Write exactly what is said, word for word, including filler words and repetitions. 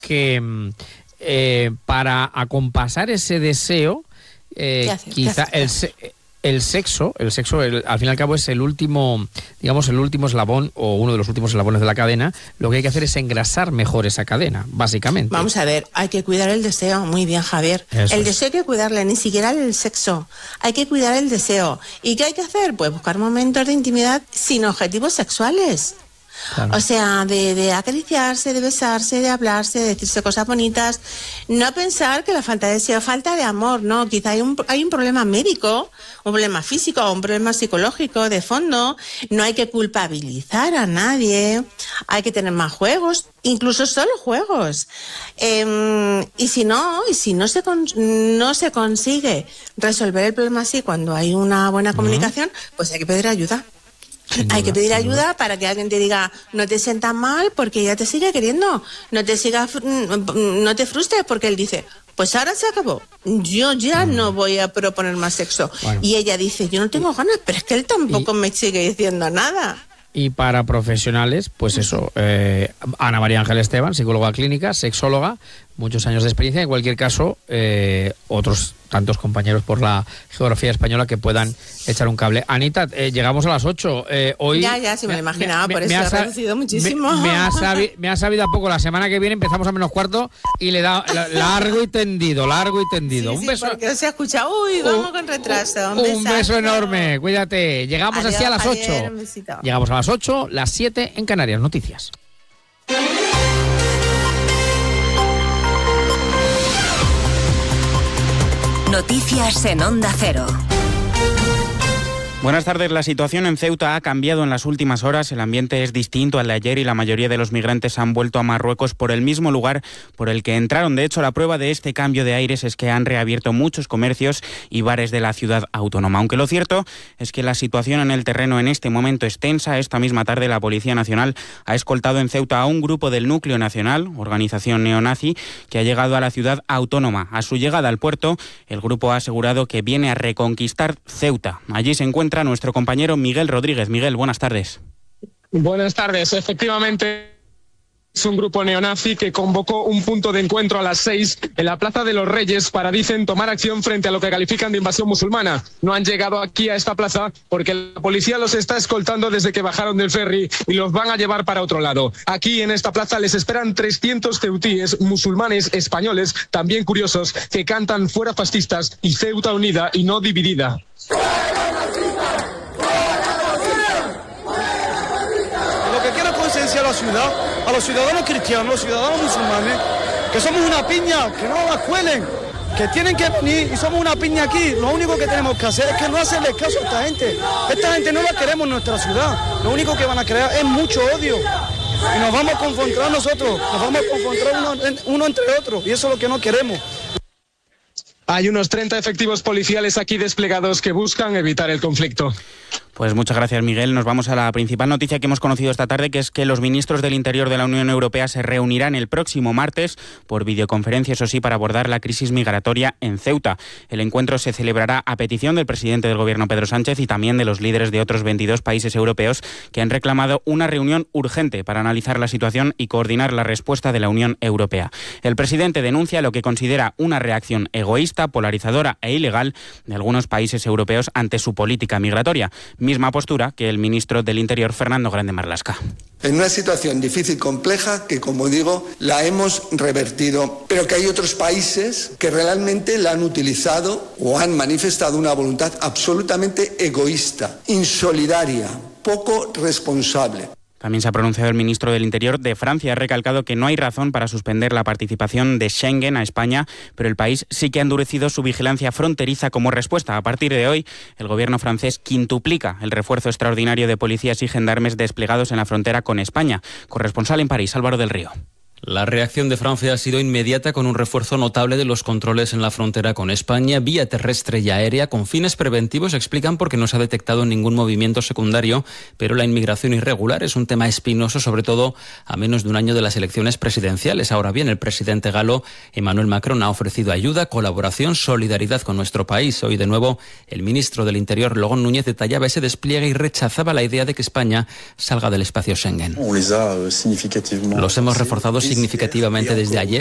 que eh, para acompasar ese deseo, eh, hace? quizá el, se el sexo, el sexo el, al fin y al cabo es el último, digamos, el último eslabón o uno de los últimos eslabones de la cadena. Lo que hay que hacer es engrasar mejor esa cadena, básicamente. Vamos a ver, hay que cuidar el deseo. Muy bien, Javier. Eso el es. deseo hay que cuidarle, ni siquiera el sexo. Hay que cuidar el deseo. ¿Y qué hay que hacer? Pues buscar momentos de intimidad sin objetivos sexuales. Claro. O sea, de, de acariciarse, de besarse, de hablarse, de decirse cosas bonitas. No pensar que la falta de deseo, falta de amor, no. Quizá hay un, hay un problema médico, un problema físico, un problema psicológico de fondo. No hay que culpabilizar a nadie. Hay que tener más juegos, incluso solo juegos. Eh, y si no, y si no se, con, no se consigue resolver el problema así cuando hay una buena comunicación, uh-huh. pues hay que pedir ayuda. Sin Hay duda, que pedir ayuda duda. para que alguien te diga, no te sientas mal porque ella te sigue queriendo, no te siga, no te frustres porque él dice, pues ahora se acabó, yo ya mm. no voy a proponer más sexo. Bueno. Y ella dice, yo no tengo ganas, pero es que él tampoco y... me sigue diciendo nada. Y para profesionales, pues eso, eh, Ana María Ángel Esteban, psicóloga clínica, sexóloga, muchos años de experiencia. En cualquier caso, eh, otros tantos compañeros por la geografía española que puedan echar un cable. Anita, eh, llegamos a las ocho. Eh, hoy ya, ya, sí me, me lo imaginaba, me, por me, eso me ha reducido muchísimo. Me, me, ha sabi, me ha sabido a poco. La semana que viene empezamos a menos cuarto y le da la, largo y tendido, largo y tendido. Sí, un sí, beso. Porque se escucha, uy, vamos un, con retraso. Un, un beso enorme, cuídate. Llegamos Adiós, así a las ocho. Javier, un besito. Llegamos a las ocho, las siete en Canarias. Noticias. Noticias en Onda Cero. Buenas tardes. La situación en Ceuta ha cambiado en las últimas horas. El ambiente es distinto al de ayer y la mayoría de los migrantes han vuelto a Marruecos por el mismo lugar por el que entraron. De hecho, la prueba de este cambio de aires es que han reabierto muchos comercios y bares de la ciudad autónoma. Aunque lo cierto es que la situación en el terreno en este momento es tensa. Esta misma tarde la Policía Nacional ha escoltado en Ceuta a un grupo del Núcleo Nacional, organización neonazi, que ha llegado a la ciudad autónoma. A su llegada al puerto, el grupo ha asegurado que viene a reconquistar Ceuta. Allí se encuentra nuestro compañero Miguel Rodríguez. Miguel, buenas tardes. Buenas tardes. Efectivamente, es un grupo neonazi que convocó un punto de encuentro a las seis en la Plaza de los Reyes para, dicen, tomar acción frente a lo que califican de invasión musulmana. No han llegado aquí a esta plaza porque la policía los está escoltando desde que bajaron del ferry y los van a llevar para otro lado. Aquí en esta plaza les esperan trescientos ceutíes musulmanes españoles, también curiosos, que cantan fuera fascistas y Ceuta unida y no dividida. Lo que quiero es concienciar a la ciudad, a los ciudadanos cristianos, a los ciudadanos musulmanes, que somos una piña, que no la cuelen, que tienen que venir y somos una piña aquí. Lo único que tenemos que hacer es que no hacerle caso a esta gente. Esta gente no la queremos en nuestra ciudad. Lo único que van a crear es mucho odio. Y nos vamos a confrontar nosotros, nos vamos a confrontar uno, uno entre otros, y eso es lo que no queremos. Hay unos treinta efectivos policiales aquí desplegados que buscan evitar el conflicto. Pues muchas gracias, Miguel. Nos vamos a la principal noticia que hemos conocido esta tarde, que es que los ministros del Interior de la Unión Europea se reunirán el próximo martes por videoconferencia, eso sí, para abordar la crisis migratoria en Ceuta. El encuentro se celebrará a petición del presidente del Gobierno, Pedro Sánchez, y también de los líderes de otros veintidós países europeos que han reclamado una reunión urgente para analizar la situación y coordinar la respuesta de la Unión Europea. El presidente denuncia lo que considera una reacción egoísta, polarizadora e ilegal de algunos países europeos ante su política migratoria. Misma postura que el ministro del Interior, Fernando Grande Marlaska. En una situación difícil, compleja, que como digo, la hemos revertido, pero que hay otros países que realmente la han utilizado o han manifestado una voluntad absolutamente egoísta, insolidaria, poco responsable. También se ha pronunciado el ministro del Interior de Francia. Ha recalcado que no hay razón para suspender la participación de Schengen a España, pero el país sí que ha endurecido su vigilancia fronteriza como respuesta. A partir de hoy, el gobierno francés quintuplica el refuerzo extraordinario de policías y gendarmes desplegados en la frontera con España. Corresponsal en París, Álvaro del Río. La reacción de Francia ha sido inmediata, con un refuerzo notable de los controles en la frontera con España, vía terrestre y aérea, con fines preventivos, explican, porque no se ha detectado ningún movimiento secundario, pero la inmigración irregular es un tema espinoso, sobre todo a menos de un año de las elecciones presidenciales. Ahora bien, el presidente galo Emmanuel Macron ha ofrecido ayuda, colaboración, solidaridad con nuestro país. Hoy de nuevo el ministro del Interior, Laurent Núñez, detallaba ese despliegue y rechazaba la idea de que España salga del espacio Schengen. Los hemos reforzado significativamente desde ayer.